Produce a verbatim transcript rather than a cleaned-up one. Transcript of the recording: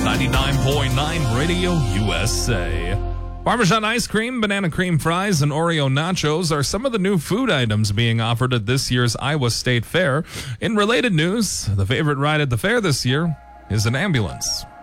ninety-nine point nine Radio U S A. Parmesan ice cream, banana cream fries, and Oreo nachos are some of the new food items being offered at this year's Iowa State Fair. In related news, the favorite ride at the fair this year is an ambulance.